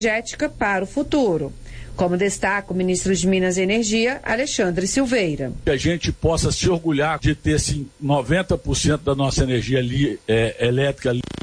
energética para o futuro, como destaca o ministro de Minas e Energia, Alexandre Silveira. Que a gente possa se orgulhar de ter, sim, 90% da nossa energia elétrica